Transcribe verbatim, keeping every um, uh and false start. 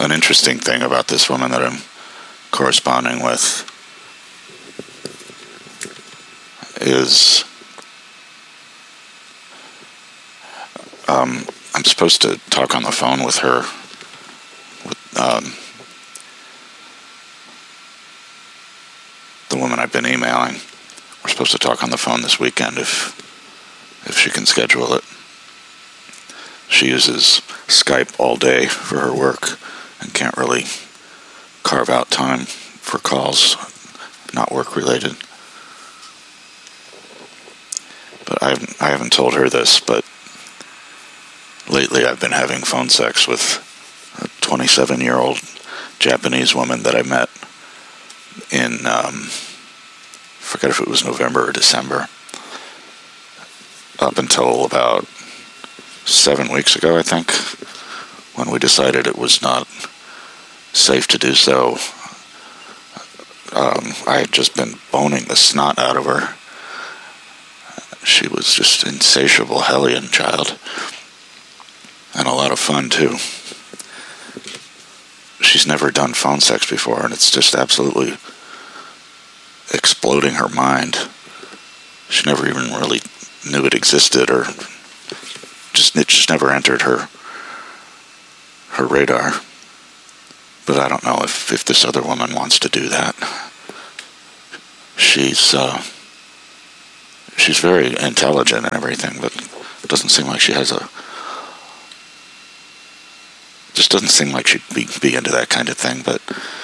an interesting thing about this woman that I'm corresponding with is um, I'm supposed to talk on the phone with her. With, um, the woman I've been emailing. We're supposed to talk on the phone this weekend if if she can schedule it. She uses Skype all day for her work and can't really carve out time for calls, not work related. But I haven't, I haven't told her this, but lately I've been having phone sex with a twenty-seven-year-old Japanese woman that I met in, um, I forget if it was November or December, up until about seven weeks ago, I think, when we decided it was not safe to do so. Um, I had just been boning the snot out of her. She was just an insatiable hellion child, and a lot of fun, too. She's never done phone sex before, and it's just absolutely exploding her mind. She never even really knew it existed, or just it just never entered her her radar. But I don't know if, if this other woman wants to do that. She's uh, she's very intelligent and everything, but it doesn't seem like she has a just doesn't seem like she'd be, be into that kind of thing. But